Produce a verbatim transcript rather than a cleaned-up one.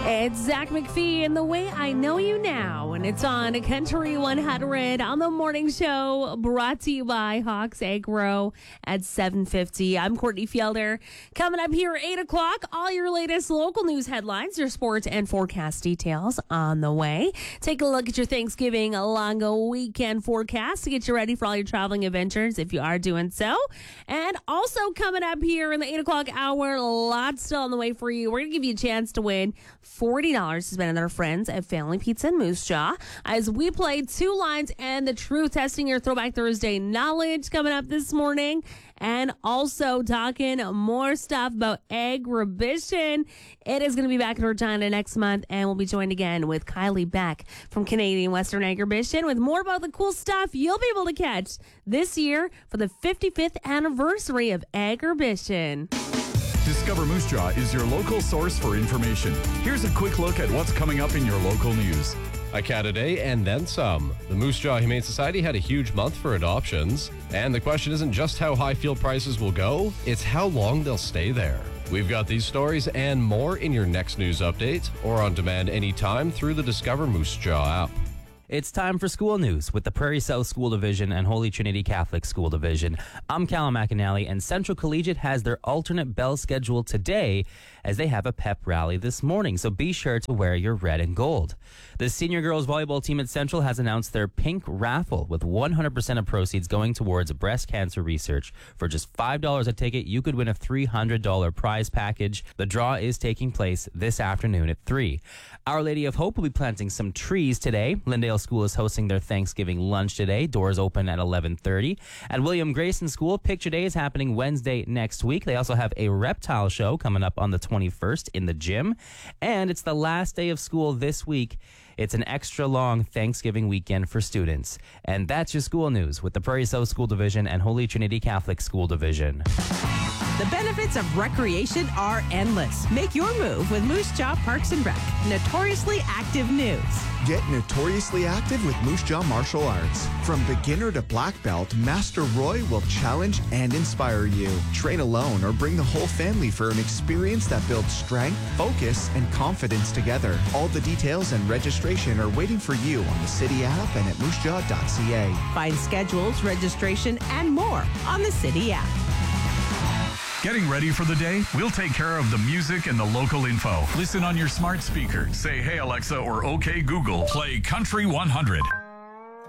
It's Zach McPhee and The Way I Know You Now, and it's on Country one hundred on the morning show, brought to you by Hawks Agro at seven fifty. I'm Courtney Fielder. Coming up here at eight o'clock, all your latest local news headlines, your sports and forecast details on the way. Take a look at your Thanksgiving long weekend forecast to get you ready for all your traveling adventures if you are doing so. And also coming up here in the eight o'clock hour, lots still on the way for you. We're going to give you a chance to win forty dollars to spend on our friends at Family Pizza in Moose Jaw as we play Two Lines and the Truth, testing your Throwback Thursday knowledge coming up this morning, and also talking more stuff about Agribition. It is going to be back in Regina next month, and we'll be joined again with Kylie Beck from Canadian Western Agribition with more about the cool stuff you'll be able to catch this year for the fifty-fifth anniversary of Agribition. Discover Moose Jaw is your local source for information. Here's a quick look at what's coming up in your local news. A cat a day and then some. The Moose Jaw Humane Society had a huge month for adoptions. And the question isn't just how high field prices will go, it's how long they'll stay there. We've got these stories and more in your next news update or on demand anytime through the Discover Moose Jaw app. It's time for school news with the Prairie South School Division and Holy Trinity Catholic School Division. I'm Callum McAnally, and Central Collegiate has their alternate bell schedule today as they have a pep rally this morning, so be sure to wear your red and gold. The senior girls volleyball team at Central has announced their pink raffle with one hundred percent of proceeds going towards breast cancer research. For just five dollars a ticket, you could win a three hundred dollars prize package. The draw is taking place this afternoon at three. Our Lady of Hope will be planting some trees today. Lyndale School is hosting their Thanksgiving lunch today. Doors open at eleven thirty. At William Grayson School, Picture Day is happening Wednesday next week. They also have a reptile show coming up on the twenty-first in the gym. And it's the last day of school this week. It's an extra long Thanksgiving weekend for students. And that's your school news with the Prairie South School Division and Holy Trinity Catholic School Division. The benefits of recreation are endless. Make your move with Moose Jaw Parks and Rec. Notoriously active news. Get notoriously active with Moose Jaw Martial Arts. From beginner to black belt, Master Roy will challenge and inspire you. Train alone or bring the whole family for an experience that builds strength, focus, and confidence together. All the details and registration are waiting for you on the City app and at moose jaw dot c a. Find schedules, registration, and more on the City app. Getting ready for the day? We'll take care of the music and the local info. Listen on your smart speaker. Say, "Hey Alexa," or "Okay Google, play Country one hundred."